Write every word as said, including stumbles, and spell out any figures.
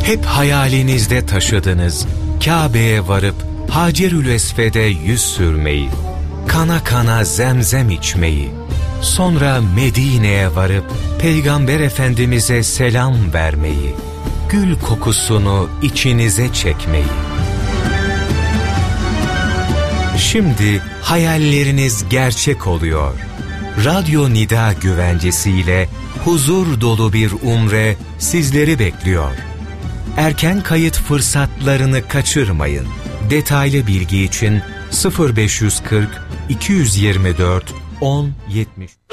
Hep hayalinizde taşıdınız Kabe'ye varıp Hacerül Esved'e yüz sürmeyi, kana kana zemzem içmeyi, sonra Medine'ye varıp Peygamber Efendimiz'e selam vermeyi, gül kokusunu içinize çekmeyi. Şimdi hayalleriniz gerçek oluyor. Radyo Nida güvencesiyle huzur dolu bir umre sizleri bekliyor. Erken kayıt fırsatlarını kaçırmayın. Detaylı bilgi için sıfır beş yüz kırk iki yüz yirmi dört on yetmiş